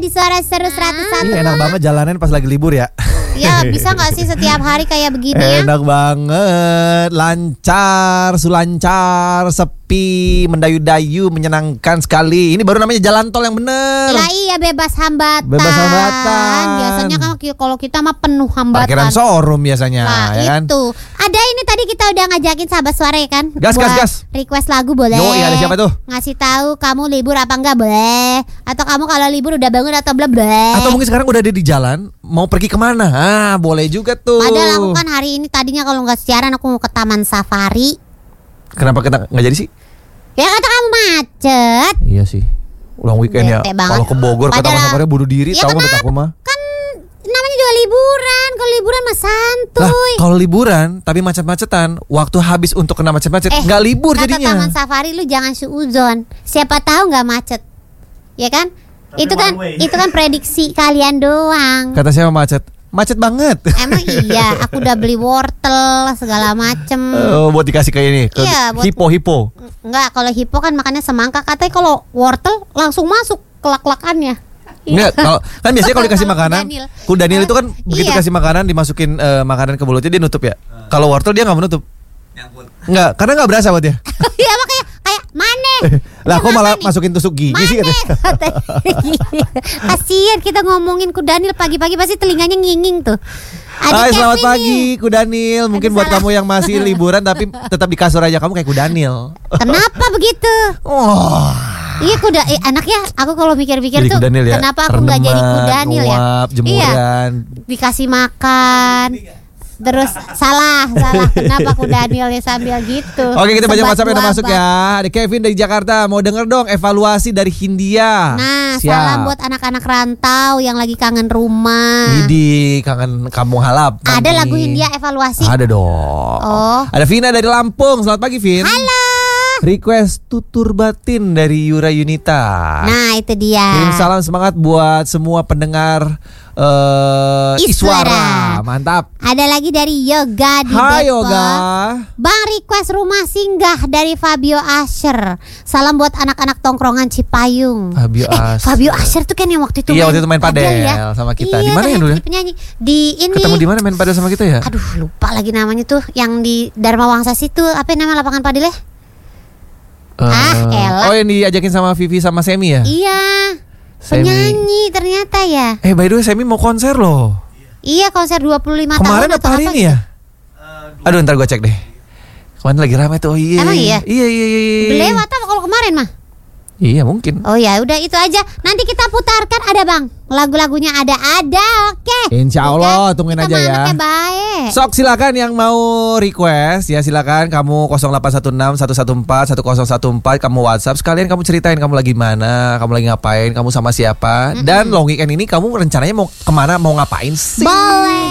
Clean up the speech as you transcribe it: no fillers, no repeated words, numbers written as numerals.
di Suara Seru 101. Ini enak banget jalanan pas lagi libur ya. Ya bisa gak sih setiap hari kayak begini ya? Enak banget, lancar, sulancar, sepi, mendayu-dayu, menyenangkan sekali. Ini baru namanya jalan tol yang bener. Lah iya, bebas hambatan. Bebas hambatan. Biasanya kan kalau kita mah penuh hambatan. Parkiran showroom biasanya, Nah ya kan? itu. Ada ini tadi kita udah ngajakin sahabat suara ya kan? Gas, Buat gas. request lagu boleh. Yo, iya, ada siapa tuh? Ngasih tahu kamu libur apa enggak boleh. Atau kamu kalau libur udah bangun atau belum boleh. Atau mungkin sekarang udah ada di jalan, mau pergi kemana? Ah, boleh juga tuh. Padahal aku kan hari ini tadinya kalau nggak siaran aku mau ke Taman Safari. Kenapa kita nggak jadi sih? Ya kata kamu macet. Iya sih. Ulang weekend ya. Bete banget. Kalau ke Bogor ke Taman Safari bunuh diri, Ya tahu menurut kenapa? aku mah. Kan namanya juga liburan. Kalau liburan mah Lah, santuy. kalau liburan tapi macet-macetan, waktu habis untuk kena macet-macet, nggak libur kata jadinya. Taman Safari lu jangan suuzon. Siapa tahu nggak macet. Ya kan? Itu kan prediksi kalian doang. Kata siapa macet? Macet banget. Emang iya, aku udah beli wortel segala macem. Buat dikasih kayak ini, ke Iya, buat- hipo. Enggak, kalau hipo kan makannya semangka. Katanya kalau wortel langsung masuk kelak-kelakannya. Enggak, kalau kan biasanya kalau dikasih makanan, Daniel. Daniel itu kan begitu Iya. kasih makanan dimasukin makanan ke mulutnya dia nutup ya. Kalau wortel dia nggak menutup. Enggak, karena nggak berasa buat dia. Iya makanya kayak mana? Lah kok malah nih? masukin tusuk gigi sih Mana? katanya. Kasian kita ngomongin ku Daniel pagi-pagi pasti telinganya nginging tuh. Hai, selamat Kevin pagi nih. Ku Daniel. Mungkin Aduh, buat salah. kamu yang masih liburan tapi tetap di kasur aja, kamu kayak Ku Daniel. Kenapa begitu? Oh. Iya kuda enak ya. Aku kalau mikir-pikir Jadi tuh Ku Daniel ya. kenapa aku nggak jadi ku Daniel ya? Nguap, jemuran. Iya, dikasih makan. Terus salah. Kenapa ku Daniel ya sambil gitu? Oke, kita baca Sebat WhatsApp yang udah masuk wabah. ya. Ada Kevin dari Jakarta, mau denger dong evaluasi dari Hindia. Nah, Siap. salam buat anak-anak rantau yang lagi kangen rumah. Idi, kangen kampung halap. Ada nanti. lagu Hindia evaluasi. Ada dong. Oh. Ada Vina dari Lampung. Selamat pagi, Vin. Halo. Request tutur batin dari Yura Yunita. Nah, itu dia. Kirim salam semangat buat semua pendengar Iswara. Mantap. Ada lagi dari Yoga di Hai Depok. Yoga. Bang, request rumah singgah dari Fabio Asher. Salam buat anak-anak tongkrongan Cipayung. Fabio Asher. Fabio Asher tuh kan yang waktu itu Iya, waktu itu main padel ya? sama kita. Iya, Di mana kan ya dulu ya? jadi penyanyi di ini. Ketemu di mana main padel sama kita ya? Aduh, lupa lagi namanya tuh yang di Dharma Wangsa situ. Apa nama lapangan padelnya? Elah. Oh, yang diajakin sama Vivi sama Semi ya? Iya. Semi. Penyanyi ternyata ya. By the way, Semi mau konser loh. Iya, konser 25 Kemarin tahun apa hari atau ini ya? Aduh, ntar gue cek deh. Kemarin lagi ramai tuh. Oh, iya. Emang iya? Iya. Belewat apa kalau kemarin mah? Iya, mungkin. Oh ya, udah itu aja. Nanti kita putarkan ada Bang. Lagu-lagunya ada. Oke. Insya Allah, tungguin Kita aja mah ya. anaknya baik. Sok silakan yang mau request ya, silakan kamu 0816 114 1014 kamu WhatsApp, sekalian kamu ceritain kamu lagi mana, kamu lagi ngapain, kamu sama siapa, dan long weekend ini kamu rencananya mau kemana, mau ngapain sih? Boleh.